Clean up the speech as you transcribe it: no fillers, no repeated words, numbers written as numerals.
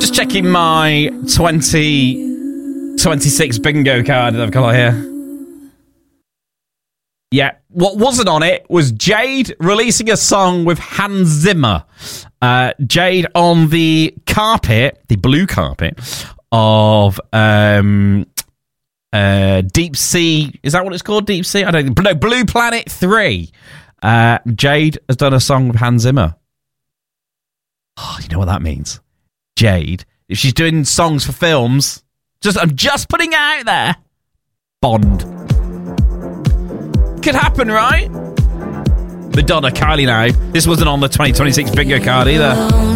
Just checking my 2026 bingo card that I've got here. Yeah, what wasn't on it was Jade releasing a song with Hans Zimmer. Jade on the carpet, the blue carpet, of Deep Sea. Is that what it's called? Deep Sea? I don't know. Blue Planet 3. Jade has done a song with Hans Zimmer. Oh, you know what that means? Jade, if she's doing songs for films, I'm just putting it out there. Bond. Could happen, right? Madonna, Kylie now. This wasn't on the 2026 bingo card either.